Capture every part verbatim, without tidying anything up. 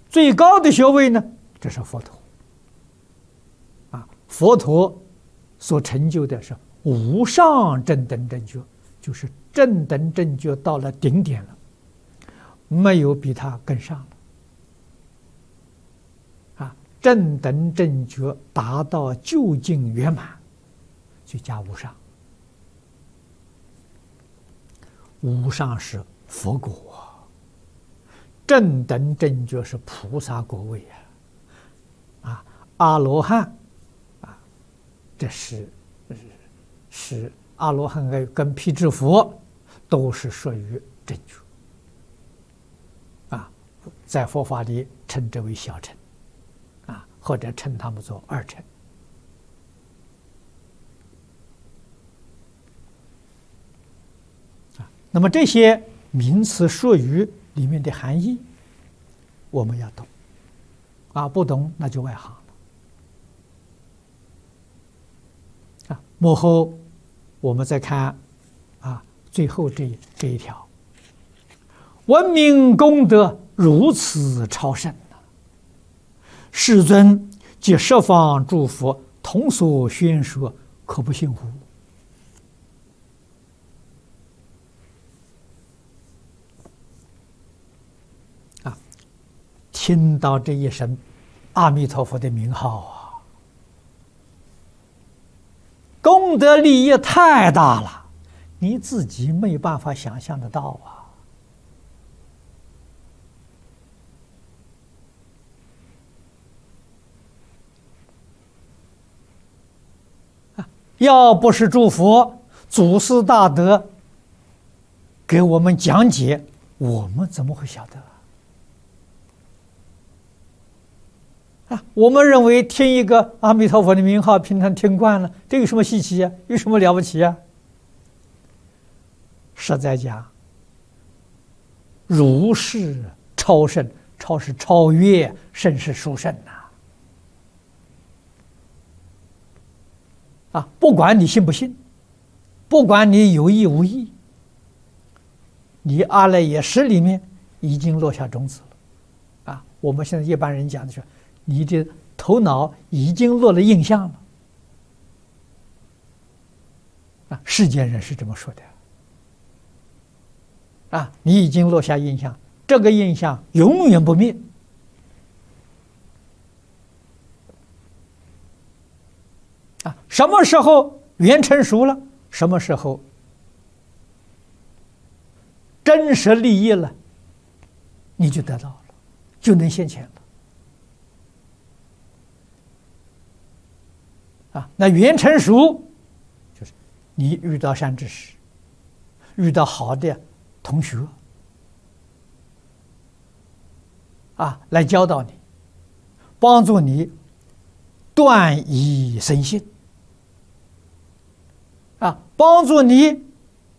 最高的学位呢，这是佛陀。啊，佛陀所成就的是无上正等正觉，就是正等正觉到了顶点了，没有比他更上了。啊，正等正觉达到究竟圆满，就加无上。无上是佛果，正等正觉是菩萨果位呀。啊，阿罗汉，啊，这是是阿罗汉跟跟辟支佛都是属于正觉。啊，在佛法里称之为小乘，啊，或者称他们做二乘。那么这些名词术语里面的含义，我们要懂，啊，不懂那就外行了。啊，幕后我们再看，啊，最后这这一条，闻名功德如此超胜啊！世尊及十方诸佛同所宣说，可不信乎？听到这一声阿弥陀佛的名号啊，功德利益太大了，你自己没有办法想象得到啊！啊，要不是诸佛祖师大德给我们讲解，我们怎么会晓得？啊，我们认为听一个阿弥陀佛的名号，平常听惯了，这有什么稀奇呀？有什么了不起呀？实在讲，如是超胜，超是超越，胜是殊胜呐！啊，不管你信不信，不管你有意无意，你阿赖耶识里面已经落下种子了。啊，我们现在一般人讲的是，你的头脑已经落了印象了，啊，世间人是这么说的，啊，你已经落下印象，这个印象永远不灭，啊，什么时候缘成熟了，什么时候真实利益了，你就得到了，就能现前了。啊，那缘成熟，就是你遇到善知识，遇到好的同学，啊，来教导你，帮助你断疑生信，啊，帮助你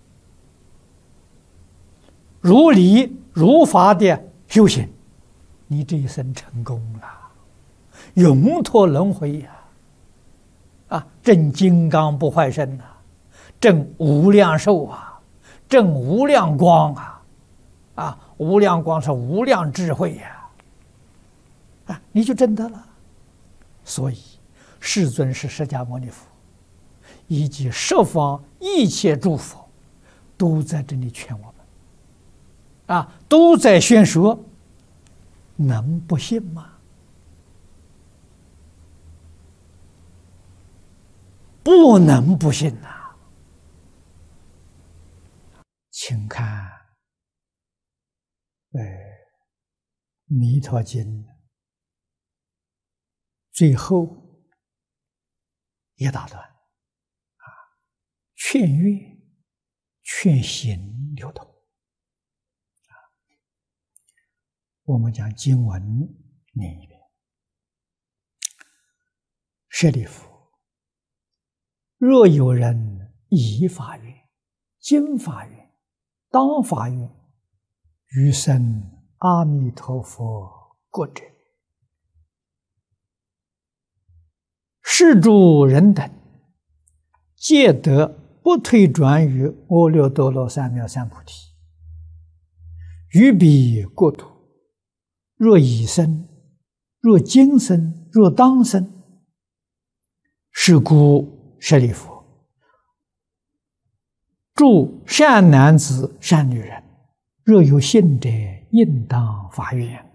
如理如法的修行，你这一生成功了，永脱轮回呀！啊，证金刚不坏身呐，证无量寿啊，证无量光啊，啊，无量光是无量智慧呀，啊，你就证得了。所以，世尊是释迦牟尼佛，以及十方一切诸佛，都在这里劝我们，啊，都在宣说，能不信吗？不能不信呐、啊！请看，呃，《弥陀经》最后一大段啊，劝愿、劝行流通啊。我们讲经文念一遍：舍利弗。若有人以法愿、经法愿、当法愿，于生阿弥陀佛国者，是诸人等，皆得不退转于阿耨多罗三藐三菩提，于彼国土， 若已生，若今生，若当生，是故舍利弗，诸善男子、善女人，若有信者，应当发愿。